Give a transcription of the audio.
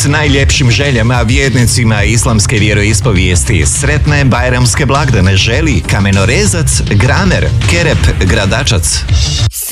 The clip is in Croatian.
najljepšim željama vjernicima islamske vjeroispovijesti sretne bajramske blagdane želi kamenorezac Gramer Kerep Gradačac.